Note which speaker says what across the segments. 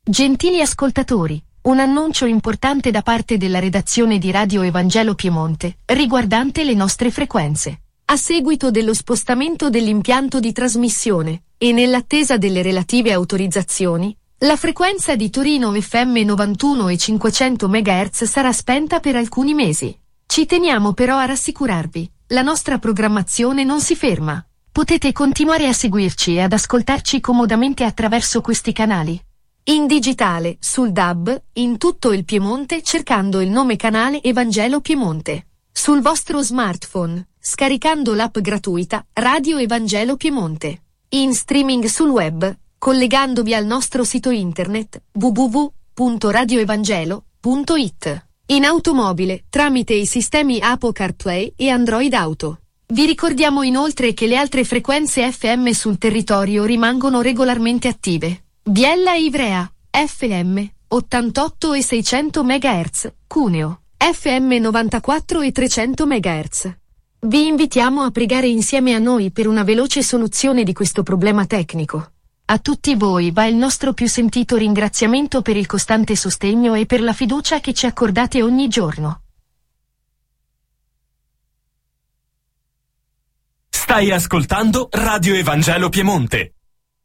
Speaker 1: Gentili ascoltatori, un annuncio importante da parte della redazione di Radio Evangelo Piemonte, riguardante le nostre frequenze. A seguito dello spostamento dell'impianto di trasmissione, e nell'attesa delle relative autorizzazioni, la frequenza di Torino FM 91 e 500 MHz sarà spenta per alcuni mesi. Ci teniamo però a rassicurarvi, la nostra programmazione non si ferma. Potete continuare a seguirci e ad ascoltarci comodamente attraverso questi canali. In digitale, sul DAB, in tutto il Piemonte cercando il nome canale Evangelo Piemonte. Sul vostro smartphone, scaricando l'app gratuita Radio Evangelo Piemonte. In streaming sul web, collegandovi al nostro sito internet www.radioevangelo.it. In automobile, tramite i sistemi Apple CarPlay e Android Auto. Vi ricordiamo inoltre che le altre frequenze FM sul territorio rimangono regolarmente attive. Biella e Ivrea, FM, 88 e 600 MHz, Cuneo, FM 94 e 300 MHz. Vi invitiamo a pregare insieme a noi per una veloce soluzione di questo problema tecnico. A tutti voi va il nostro più sentito ringraziamento per il costante sostegno e per la fiducia che ci accordate ogni giorno.
Speaker 2: Stai ascoltando Radio Evangelo Piemonte.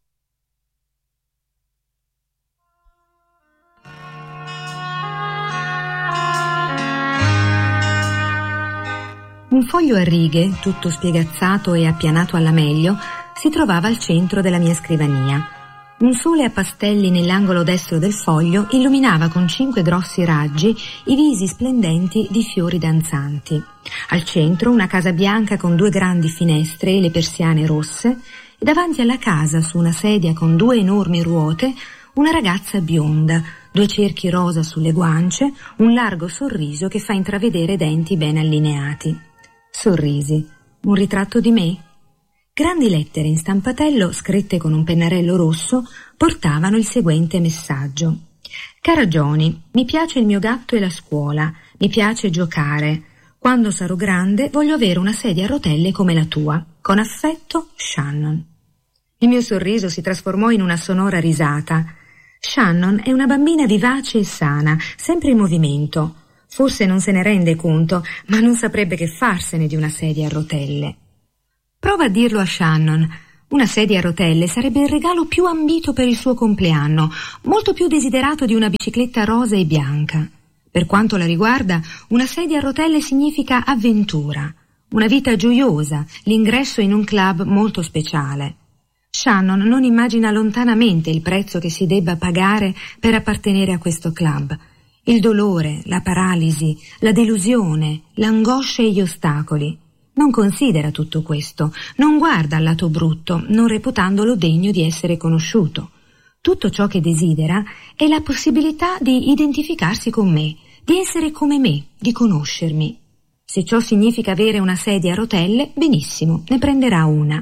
Speaker 3: Un foglio a righe, tutto spiegazzato e appianato alla meglio, si trovava al centro della mia scrivania. Un sole a pastelli nell'angolo destro del foglio illuminava con 5 grossi raggi i visi splendenti di fiori danzanti. Al centro una casa bianca con 2 grandi finestre e le persiane rosse, e davanti alla casa, su una sedia con 2 enormi ruote, una ragazza bionda, 2 cerchi rosa sulle guance, un largo sorriso che fa intravedere denti ben allineati. Sorrisi. Un ritratto di me? Grandi lettere in stampatello, scritte con un pennarello rosso, portavano il seguente messaggio. Cara Johnny, mi piace il mio gatto e la scuola, mi piace giocare. Quando sarò grande voglio avere una sedia a rotelle come la tua. Con affetto, Shannon. Il mio sorriso si trasformò in una sonora risata. Shannon è una bambina vivace e sana, sempre in movimento. Forse non se ne rende conto, ma non saprebbe che farsene di una sedia a rotelle. Prova a dirlo a Shannon. Una sedia a rotelle sarebbe il regalo più ambito per il suo compleanno, molto più desiderato di una bicicletta rosa e bianca. Per quanto la riguarda, una sedia a rotelle significa avventura, una vita gioiosa, l'ingresso in un club molto speciale. Shannon non immagina lontanamente il prezzo che si debba pagare per appartenere a questo club. Il dolore, la paralisi, la delusione, l'angoscia e gli ostacoli. Non considera tutto questo, non guarda al lato brutto, non reputandolo degno di essere conosciuto. Tutto ciò che desidera è la possibilità di identificarsi con me, di essere come me, di conoscermi. Se ciò significa avere una sedia a rotelle, benissimo, ne prenderà una.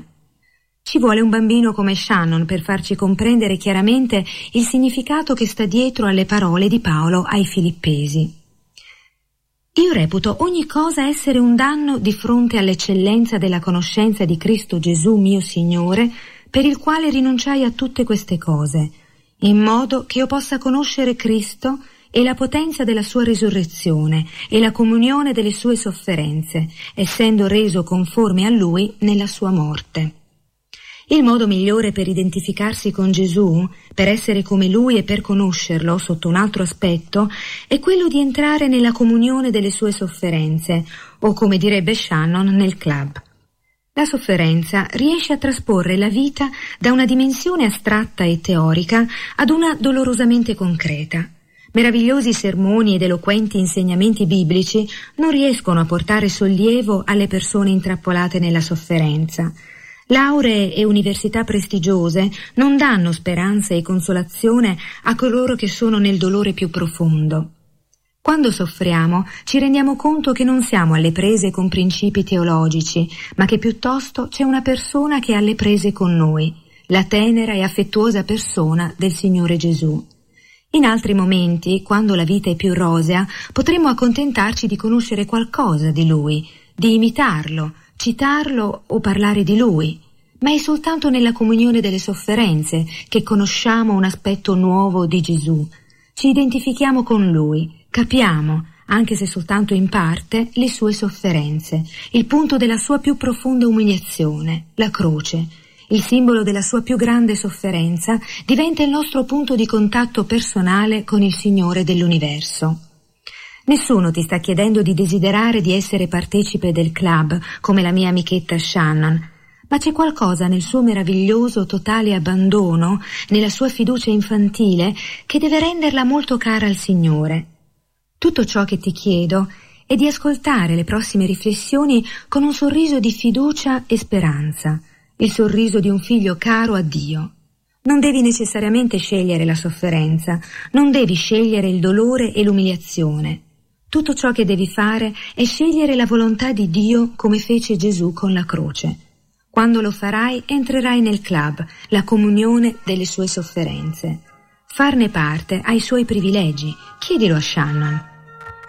Speaker 3: Ci vuole un bambino come Shannon per farci comprendere chiaramente il significato che sta dietro alle parole di Paolo ai Filippesi. Io reputo ogni cosa essere un danno di fronte all'eccellenza della conoscenza di Cristo Gesù mio Signore, per il quale rinunciai a tutte queste cose, in modo che io possa conoscere Cristo e la potenza della sua risurrezione e la comunione delle sue sofferenze, essendo reso conforme a Lui nella sua morte. Il modo migliore per identificarsi con Gesù, per essere come Lui e per conoscerlo sotto un altro aspetto, è quello di entrare nella comunione delle sue sofferenze, o come direbbe Shannon, nel club. La sofferenza riesce a trasporre la vita da una dimensione astratta e teorica ad una dolorosamente concreta. Meravigliosi sermoni ed eloquenti insegnamenti biblici non riescono a portare sollievo alle persone intrappolate nella sofferenza. Lauree e università prestigiose non danno speranza e consolazione a coloro che sono nel dolore più profondo. Quando soffriamo ci rendiamo conto che non siamo alle prese con principi teologici, ma che piuttosto c'è una persona che è alle prese con noi, la tenera e affettuosa persona del Signore Gesù. In altri momenti, quando la vita è più rosea, potremmo accontentarci di conoscere qualcosa di Lui, di imitarlo, citarlo o parlare di Lui. ma è soltanto nella comunione delle sofferenze che conosciamo un aspetto nuovo di Gesù. Ci identifichiamo con Lui, capiamo, anche se soltanto in parte, le sue sofferenze, il punto della sua più profonda umiliazione, la croce. Il simbolo della sua più grande sofferenza diventa il nostro punto di contatto personale con il Signore dell'universo. Nessuno ti sta chiedendo di desiderare di essere partecipe del club, come la mia amichetta Shannon, ma c'è qualcosa nel suo meraviglioso totale abbandono, nella sua fiducia infantile, che deve renderla molto cara al Signore. Tutto ciò che ti chiedo è di ascoltare le prossime riflessioni con un sorriso di fiducia e speranza, il sorriso di un figlio caro a Dio. Non devi necessariamente scegliere la sofferenza, non devi scegliere il dolore e l'umiliazione. Tutto ciò che devi fare è scegliere la volontà di Dio come fece Gesù con la croce. Quando lo farai, entrerai nel club, la comunione delle sue sofferenze. Farne parte ha i suoi privilegi. Chiedilo a Shannon.